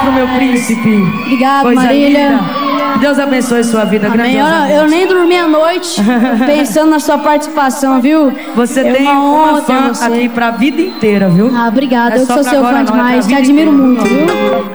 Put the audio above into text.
pro meu príncipe. Obrigado, Coisa Marília. linda. Deus abençoe sua vida, Amém. Eu nem dormi a noite pensando na sua participação, viu? Você é tem uma fã você. aqui pra vida inteira, viu? Obrigada. É eu que só sou pra seu agora fã não, é pra demais. Te vida admiro inteira. muito, viu?